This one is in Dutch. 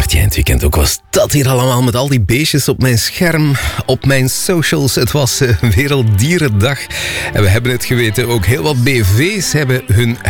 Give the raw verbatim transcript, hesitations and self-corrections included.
dacht jij in het weekend ook, was dat hier allemaal met al die beestjes op mijn scherm, op mijn socials? Het was uh, Werelddierendag en we hebben het geweten, ook heel wat B V's hebben hun